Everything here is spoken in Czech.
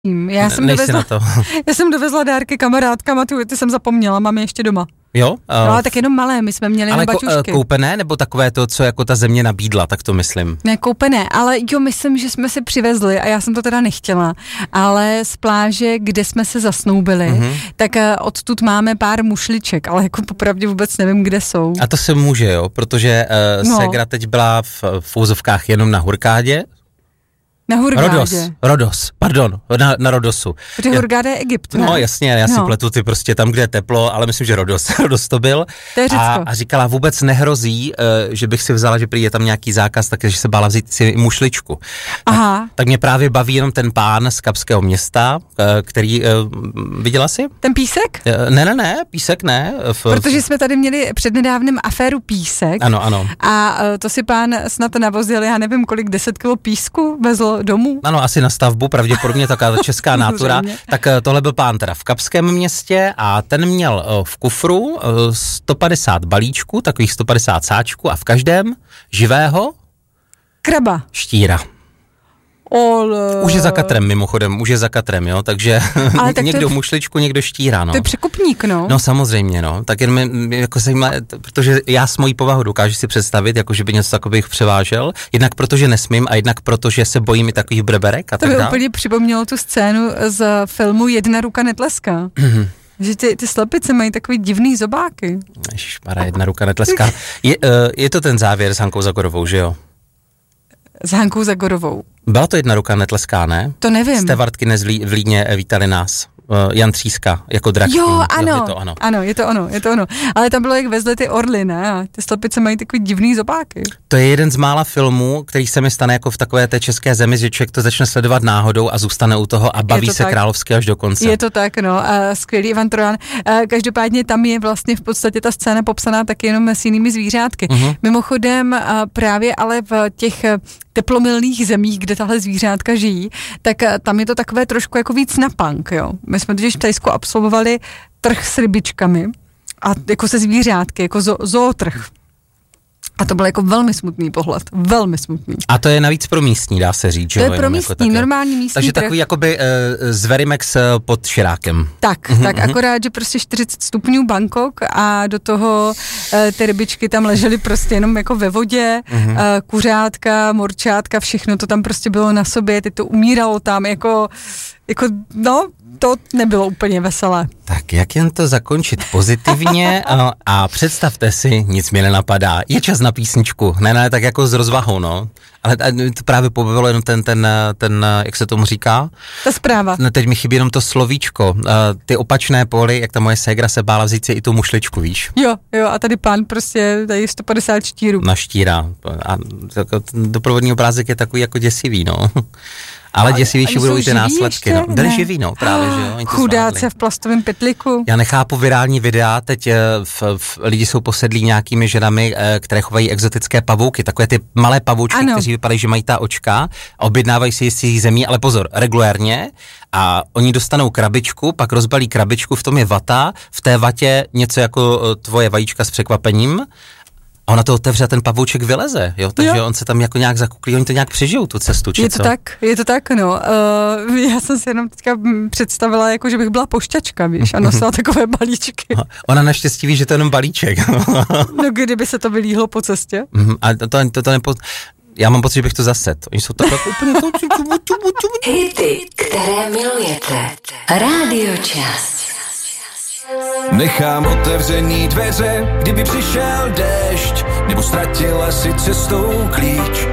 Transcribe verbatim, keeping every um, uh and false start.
Já jsem, ne, dovezla, na to. já jsem dovezla dárky kamarádkám a ty, ty jsem zapomněla, mám je ještě doma. Jo? Uh, no ale tak jenom malé, my jsme měli ale na baťušky. Ale koupené, nebo takové to, co jako ta země nabídla, tak to myslím? Ne, koupené, ale jo, myslím, že jsme si přivezli a já jsem to teda nechtěla, ale z pláže, kde jsme se zasnoubili, mm-hmm. tak uh, odtud máme pár mušliček, ale jako popravdě vůbec nevím, kde jsou. A to se může, jo, protože uh, no. Segra teď byla v, v úzovkách jenom na Hurgádě. Na Hurgádě. Rodos, Rodos, pardon, na, na Rodosu. Protože Hurgáda je Egypt, ne? No jasně, já no. si pletu ty prostě tam, kde je teplo, ale myslím, že Rodos, Rodos to byl. To je Řecko. A, a říkala, vůbec nehrozí, uh, že bych si vzala, že prý je tam nějaký zákaz, takže se bála vzít si mušličku. Aha. Tak, tak mě právě baví jenom ten pán z Kapského města, uh, který, uh, viděla jsi? Ten Písek? Uh, ne, ne, ne, Písek ne. V, Protože jsme tady měli přednedávnem aféru Písek. Ano, ano. A uh, to si pán snad navozil, já nevím, kolik deset kilo písku vezl domů. Ano, asi na stavbu, pravděpodobně taková česká nátura. Tak tohle byl pán teda v Kapském městě a ten měl v kufru sto padesát balíčků, takových sto padesát sáčků a v každém živého kraba. Štíra. Ole. Už je za katrem mimochodem, už je za katrem, jo, takže tak někdo je, mušličku, někdo štíra, no. To je překupník, no. No samozřejmě, no, tak jen mi, jako se jim, protože já s mojí povahou dokážu si představit, jako že by něco takových převážel, jednak protože nesmím a jednak protože se bojím i takových breberek a to tak by dál. úplně připomnělo tu scénu z filmu Jedna ruka netleská. Mm-hmm. Že ty, ty slepice mají takový divný zobáky. Ježišmarja, jedna ruka netleská. Je, je to ten závěr s Hankou Zagorovou, že jo? S Hankou Zagorovou. Byla to jedna ruka netleská, ne? To nevím. Z té Vartkine v Lídně vítali nás. Uh, Jan Tříska, jako drak. Jo, ano, je to ono. ano, je to ono, je to ono. Ale tam bylo, jak vezli ty orly, ne? A ty slepice mají takový divný zobáky. To je jeden z mála filmů, který se mi stane jako v takové té české zemi, že člověk to začne sledovat náhodou a zůstane u toho a baví se tak královsky až do konce. Je to tak, no. A skvělý Ivan Trojan. A každopádně tam je vlastně v podstatě ta scéna popsaná taky jenom s jinými zvířátky. Uh-huh. Mimochodem právě ale v těch teplomilných zemích, kde tahle zvířátka žijí, tak tam je to takové trošku jako víc na punk, jo. My jsme totiž v Thajsku absolvovali trh s rybičkami a jako se zvířátky, jako zo, zootrh. A to byl jako velmi smutný pohled, velmi smutný. A to je navíc pro místní, dá se říct, že to jo? je pro místní, jako normální místní Takže trh. takový jakoby uh, Zverimex uh, pod Širákem. Tak, uh-huh, tak uh-huh. Akorát, že prostě čtyřicet stupňů Bangkok a do toho uh, ty rybičky tam ležely prostě jenom jako ve vodě, uh-huh. uh, kuřátka, morčátka, všechno to tam prostě bylo na sobě, teď to umíralo tam, jako, jako no, to nebylo úplně veselé. Tak jak jen to zakončit pozitivně a, a představte si, nic mi nenapadá, je čas na písničku, ne, ne, tak jako s rozvahou, no, ale to právě pobavilo jenom ten, ten, ten, jak se tomu říká? Ta zpráva. No, teď mi chybí jenom to slovíčko, ty opačné póly, jak ta moje ségra se bála vzít si i tu mušličku, víš? Jo, jo, a tady pán prostě dají sto padesát štírů. Na štíra a doprovodní obrázek je takový jako děsivý, no. Ale děsivější budou i ty následky. No. Byli živí, no, právě, že jo. Chudáce v plastovém pytliku. Já nechápu virální videa, teď v, v, lidi jsou posedlí nějakými ženami, které chovají exotické pavouky, takové ty malé pavoučky, ano. Kteří vypadají, že mají ta očka, objednávají si jistý zemí, ale pozor, regulérně, a oni dostanou krabičku, pak rozbalí krabičku, v tom je vata, v té vatě něco jako tvoje vajíčka s překvapením, a ona to otevře a ten pavouček vyleze, jo, takže jo. On se tam jako nějak zakuklí, oni to nějak přežijou, tu cestu, či Je to co? tak, je to tak, no. Uh, já jsem si jenom teďka představila, jako že bych byla pošťačka, víš, a nosila takové balíčky. Ona naštěstí ví, že to je jenom balíček. No, kdyby se to vylíhlo po cestě. Mm, a to, to, to, to nepo... Já mám pocit, že bych to zased. Oni jsou takové úplně... Hity, které milujete. Rádio Čas. Nechám otevřený dveře, kdyby přišel déšť, nebo ztratila si cestou klíč.